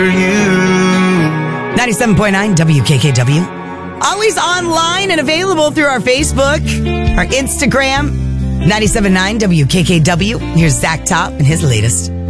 97.9 WKKW. Always online and available through our Facebook, our Instagram, 97.9 WKKW. Here's Zach Top and his latest.